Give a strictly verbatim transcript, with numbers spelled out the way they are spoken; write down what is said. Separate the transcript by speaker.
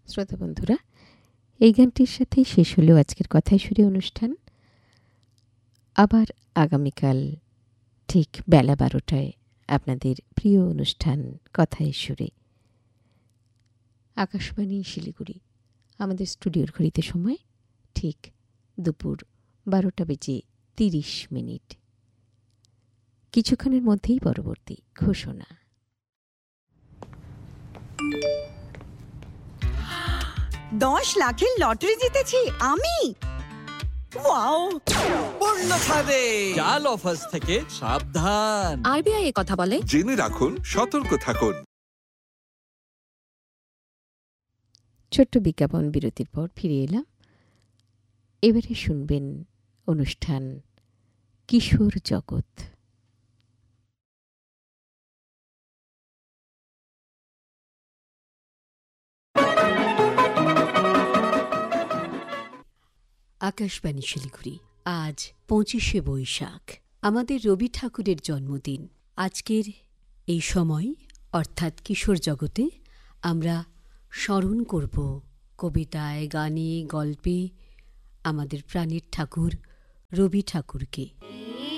Speaker 1: শ্রোতা বন্ধুরা, এই গানটির সাথেই শেষ হলো আজকের কথায় সুরে অনুষ্ঠান। আবার আগামীকাল ঠিক বেলা বারোটায় আপনাদের প্রিয় অনুষ্ঠান কথায় সুরে। আকাশবাণী শিলিগুড়ি, আমাদের স্টুডিওর ঘড়িতে সময় ঠিক দুপুর বারোটা বেজে তিরিশ মিনিট। কিছুক্ষণের মধ্যেই পরবর্তী ঘোষণা।
Speaker 2: দশ লাখের লটারি জিতেছি আমি। ওয়াও!
Speaker 3: পূর্ণ ফাঁদে জাল অফার্স থেকে সাবধান।
Speaker 4: আরবিআই এ কথা বলে,
Speaker 5: জেনে রাখুন, সতর্ক থাকুন।
Speaker 1: ছোট্ট বিজ্ঞাপন বিরতির পর ফিরে এলাম। এবারে শুনবেন অনুষ্ঠান কিশোর জগৎ।
Speaker 6: আকাশবাণী শিলিগুড়ি। আজ পঁচিশে বৈশাখ, আমাদের রবি ঠাকুরের জন্মদিন। আজকের এই সময় অর্থাৎ কিশোর জগতে আমরা স্মরণ করব কবিতায়, গানে, গল্পে আমাদের প্রাণের ঠাকুর রবি ঠাকুরকে।